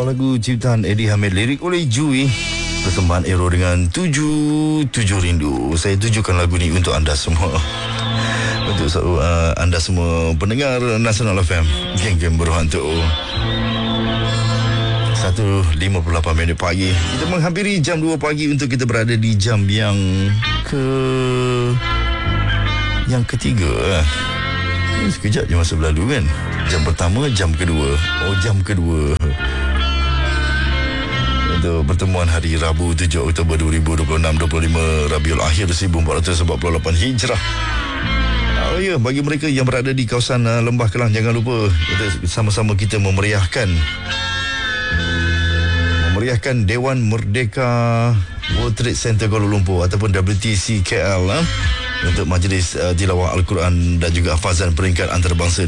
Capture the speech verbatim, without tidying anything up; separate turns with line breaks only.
Sebuah lagu ciptaan Eddie Hamid, lirik oleh Jui, persembahan Ero dengan Tuju Tuju Rindu. Saya tujukan lagu ni untuk anda semua, untuk uh, anda semua pendengar Nasional F M, geng-geng berhantu. satu lima puluh lapan minit pagi, kita menghampiri jam dua pagi untuk kita berada di jam yang ke yang ketiga. Sekejap je masa berlalu kan. Jam pertama, jam kedua. Oh, jam kedua untuk pertemuan hari Rabu tujuh Oktober dua ribu dua puluh enam, dua puluh lima Rabiul Akhir seribu empat ratus empat puluh lapan Hijrah. Oh ya, bagi mereka yang berada di kawasan uh, Lembah Kelang, jangan lupa kita sama-sama kita memeriahkan memeriahkan Dewan Merdeka World Trade Center Kuala Lumpur ataupun W T C K L uh, untuk majlis uh, tilawah Al-Quran dan juga hafazan peringkat antarabangsa